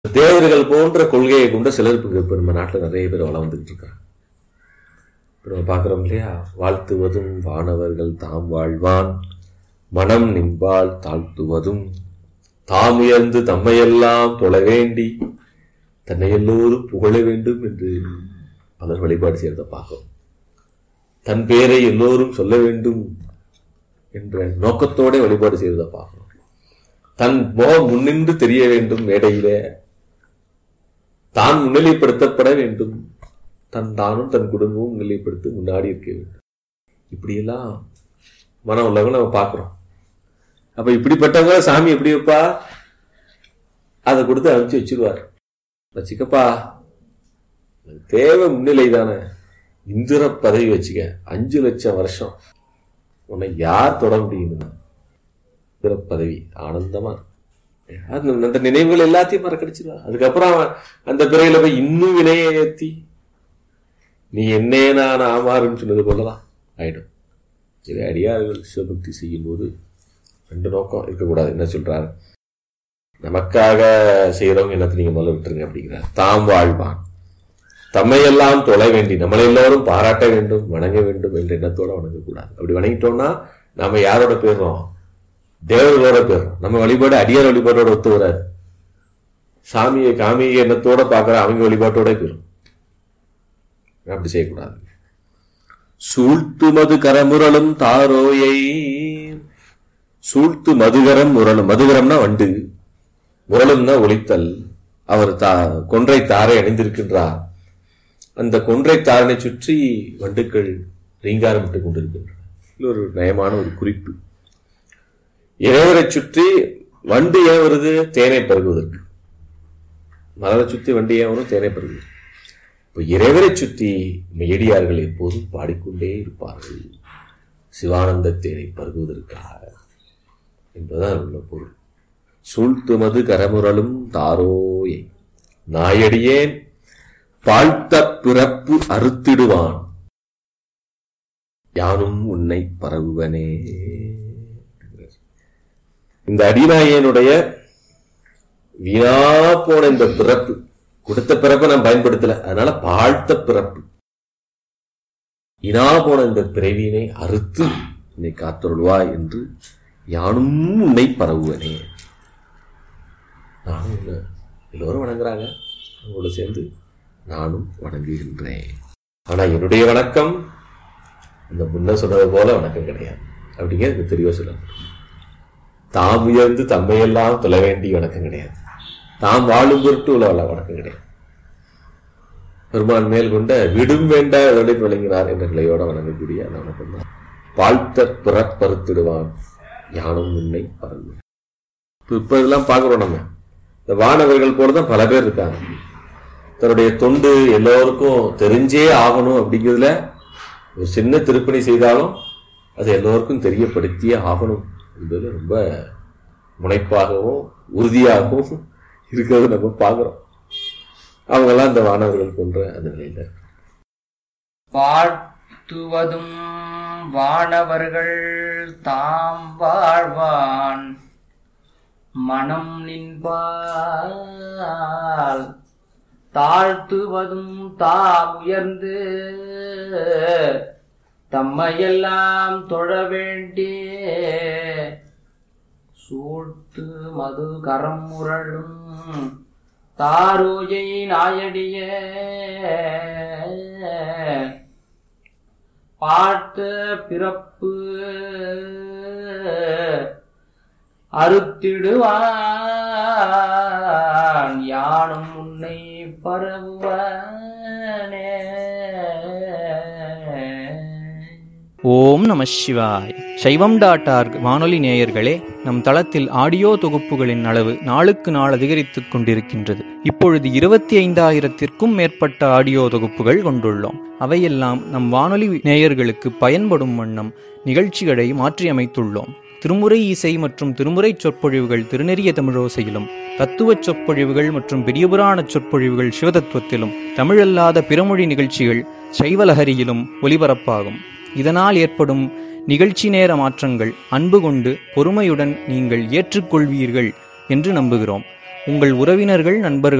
தேவர்கள் போன்ற கொள்கையை கொண்ட சிலர் இப்போ நம்ம நாட்டில் நிறைய பேர் வளம் வந்துகிட்டு இருக்காங்க. இப்போ நம்ம பார்க்குறோம் இல்லையா, வாழ்த்துவதும் வானவர்கள் தாம் வாழ்வான், மனம் நின்பால் தாழ்த்துவதும், தாம் உயர்ந்து தம்மையெல்லாம் தொழ வேண்டி தன்னை எல்லோரும் புகழ வேண்டும் என்று பலர் வழிபாடு செய்யறதை பார்க்கிறோம். தன் பேரை எல்லோரும் சொல்ல வேண்டும் என்ற நோக்கத்தோட வழிபாடு செய்வதை பார்க்கிறோம். தன் முகம் முன்னின்று தெரிய வேண்டும், மேடையில தான் முன்னிலைப்படுத்தப்பட வேண்டும், தானும் தன் குடும்பமும் முன்னிலைப்படுத்தி முன்னாடி இருக்க வேண்டும். இப்படியெல்லாம் மனம் உள்ளவங்க நம்ம பார்க்கிறோம். அப்ப இப்படிப்பட்டவங்க சாமி எப்படி வைப்பா, அதை கொடுத்து அனுப்பிச்சு வச்சிருவார். வச்சுக்கப்பா, தேவை முன்னிலை தானே, இந்திர பதவி வச்சுக்க, 5 லட்சம் வருஷம் உன்னை யார் தொட முடியுதுன்னா இந்திர பதவி ஆனந்தமா அந்த நினைவுகள் எல்லாத்தையும் மறக்கடிச்சிருவா. அதுக்கப்புறம் அந்த பிறையில போய் இன்னும் வினையை ஏத்தி நீ என்னே நான் ஆமாறுன்னு சொன்னது போலதான் ஆயிடும். இதை அடியார்கள் சிவபக்தி செய்யும் போது 2 நோக்கம் இருக்கக்கூடாது. என்ன சொல்றாரு, நமக்காக செய்யறவங்க எல்லாத்தையும் நீங்க முதல்ல விட்டுருங்க அப்படிங்கிறார். தாம் வாழ்வான், தம்மையெல்லாம் தொலை வேண்டி, நம்மளை எல்லாரும் பாராட்ட வேண்டும், வணங்க வேண்டும் என்ற எண்ணத்தோட வணங்கக்கூடாது. அப்படி வணங்கிட்டோம்னா நாம யாரோட போயிடுறோம், தேவர்களோட போயிடுறோம். நம்ம வழிபாடு அடியார் வழிபாட்டோட ஒத்து வராது. சாமியை காமிய எண்ணத்தோட பார்க்கிற அவங்க வழிபாட்டோட போயிடும். அப்படி செய்யக்கூடாது. சூழ்த்து மது கரமுரலும் தாரோயை, சூழ்த்து மதுகரம் முரலும், மதுகரம்னா வண்டு, முரலும்னா ஒலித்தல். அவர் கொன்றை தாரை அணிந்திருக்கின்றார். அந்த கொன்றை தாரனை சுற்றி வண்டுக்கள் ரீங்காரம் விட்டுக் கொண்டிருக்கின்றன. இது ஒரு நயமான ஒரு குறிப்பு. இறைவரை சுற்றி வண்டு ஏன் வருது, தேனை பருகுவதற்கு. மலரை சுற்றி வண்டு ஏன் வரும், தேனை பருகுவது. இப்போ இறைவரை சுற்றி மெய்யடியார்கள் எப்போதும் பாடிக்கொண்டே இருப்பார்கள், சிவானந்த தேனை பருகுவதற்காக என்பதுதான் உள்ள பொருள். சூழ்த்து மது கரமுரலும் தாரோயை, நாயடியேன் பாழ்த்த பிறப்பு அறுத்திடுவான், யானும் உன்னை பரவுவனே. இந்த அடிநாயனுடைய வீணா போன இந்த பிறப்பு, கொடுத்த பிறப்பை நான் பயன்படுத்தல, அதனால பாழ்த்த பிறப்பு, வீணா போன இந்த பிறவியினை அறுத்து என்னை காத்தருள்வாய் என்று யானும் உன்னை பரவுவனே. நானும் எல்லோரும் வணங்குறாங்க, அவங்களோட சேர்ந்து நானும் வணங்குகின்றேன். ஆனா என்னுடைய வணக்கம் இந்த முன்ன சொன்னது போல வணக்கம் கிடையாது அப்படிங்கிறது தெளிவா சொல்லணும். தாம் உயர்ந்து தம்மையெல்லாம் தொலை வேண்டிய வணக்கம் கிடையாது. தாம் வாழும் பொருட்டு உள்ள வணக்கம் கிடையாது. பெருமான் மேல் கொண்ட விடும் வேண்ட இதோட விளங்கினார் என்ற நிலையோட வணங்கக்கூடிய அந்த வணக்கம் தான். வாழ்த்த பிறப்பறுத்திடுவான், யானும் உன்னை பரவு. இப்ப இதெல்லாம் பார்க்கிறோம். நம்ம இந்த வானவர்கள் போலதான் பல பேர் இருக்காங்க. தன்னுடைய தொண்டு எல்லோருக்கும் தெரிஞ்சே ஆகணும் அப்படிங்கிறதுல ஒரு சின்ன திருப்பணி செய்தாலும் அது எல்லோருக்கும் தெரியப்படுத்தியே ஆகணும் என்பது ரொம்ப முனைப்பாகவும் உறுதியாகவும் இருக்கிறது நம்ம பார்க்கிறோம். அவங்கெல்லாம் இந்த வானவர்கள் போன்ற அந்த நிலையில வாழ்த்துவதும் வானவர்கள் தாம் வாழ்வான், மனம் நின்பால் தாழ்த்துவதும் தாம் உயர்ந்து தம்மையெல்லாம் தொழ வேண்டிய, சூழ்த்து மது கரம் முரளும் தாரோயை நாயடிய, பாட்டு பிறப்பு அறுத்திடுவான், யானும் உன்னை பரவுவனே. ஓம் நம சிவாய். சைவம்.org வானொலி நேயர்களே, நம் தளத்தில் ஆடியோ தொகுப்புகளின் அளவு நாளுக்கு நாள் அதிகரித்துக் கொண்டிருக்கின்றது. இப்பொழுது 25,000த்திற்கும் மேற்பட்ட ஆடியோ தொகுப்புகள் கொண்டுள்ளோம். அவையெல்லாம் நம் வானொலி நேயர்களுக்கு பயன்படும் வண்ணம் நிகழ்ச்சிகளை மாற்றியமைத்துள்ளோம். திருமுறை இசை மற்றும் திருமுறை சொற்பொழிவுகள் திருநெறிய தமிழோசையிலும், தத்துவச் சொற்பொழிவுகள் மற்றும் பெரியபுராண சொற்பொழிவுகள் சிவதத்துவத்திலும், தமிழல்லாத பிறமொழி நிகழ்ச்சிகள் சைவலஹரியிலும் ஒலிபரப்பாகும். இதனால் ஏற்படும் நிகழ்ச்சி நேர மாற்றங்கள் அன்பு கொண்டு பொறுமையுடன் நீங்கள் ஏற்றுக்கொள்வீர்கள் என்று நம்புகிறோம். உங்கள் உறவினர்கள் நண்பர்கள்